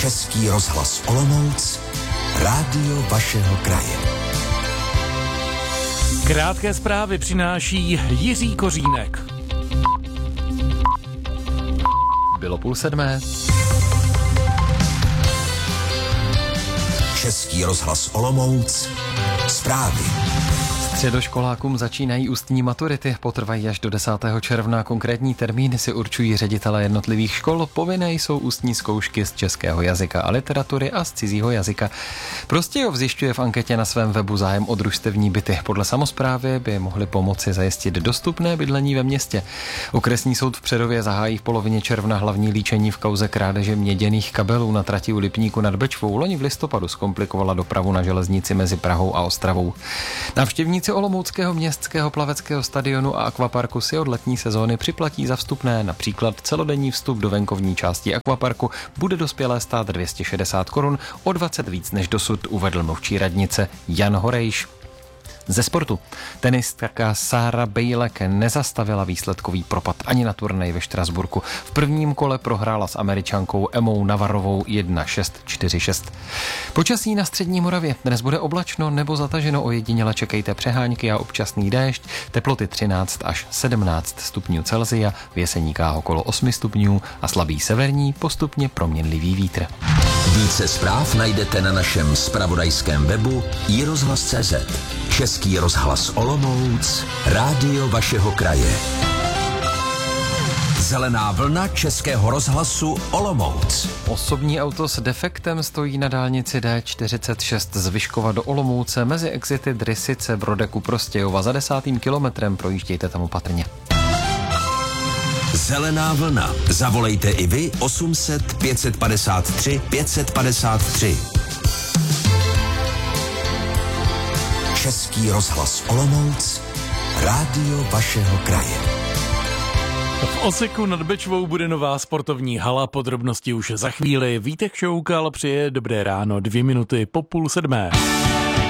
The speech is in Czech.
Český rozhlas Olomouc, rádio vašeho kraje. Krátké zprávy přináší Jiří Kořínek. Bylo 6:30. Český rozhlas Olomouc, zprávy. Středoškolákům začínají ústní maturity, potrvají až do 10. června. Konkrétní termíny si určují ředitelé jednotlivých škol. Povinné jsou ústní zkoušky z českého jazyka a literatury a z cizího jazyka. Prostějov zjišťuje v anketě na svém webu zájem o družstevní byty. Podle samosprávy by mohly pomoci zajistit dostupné bydlení ve městě. Okresní soud v Přerově zahájí v polovině června hlavní líčení v kauze krádeže měděných kabelů na trati u Lipníku nad Bečvou. Loni v listopadu zkomplikovala dopravu na železnici mezi Prahou a Ostravou. Návštěvníci olomouckého městského plaveckého stadionu a akvaparku si od letní sezóny připlatí za vstupné. Například celodenní vstup do venkovní části akvaparku bude dospělé stát 260 korun, o 20 víc než dosud, uvedl mluvčí radnice Jan Horejš. Ze sportu. Tenistka Sára Bejlek nezastavila výsledkový propad ani na turnaji ve Štrasburku. V prvním kole prohrála s Američankou Emou Navarovou 1-6, 4-6. Počasí na střední Moravě. Dnes bude oblačno nebo zataženo, ojediněle čekejte přehánky a občasný déšť. Teploty 13 až 17 stupňů Celsia, v Jeseníkách okolo 8 stupňů a slabý severní, postupně proměnlivý vítr. Více zpráv najdete na našem zpravodajském webu iRozhlas.cz. Český rozhlas Olomouc, rádio vašeho kraje. Zelená vlna Českého rozhlasu Olomouc. Osobní auto s defektem stojí na dálnici D46 z Vyškova do Olomouce mezi exity Drysice, Brodeku, Prostějova. Za 10. kilometrem projíždějte tam opatrně. Zelená vlna. Zavolejte i vy 800 553 553. Český rozhlas Olomouc, rádio vašeho kraje. V Oseku nad Bečvou bude nová sportovní hala, podrobnosti už za chvíli. Vítek Šoukal přeje dobré ráno, 2 minuty po 6:30.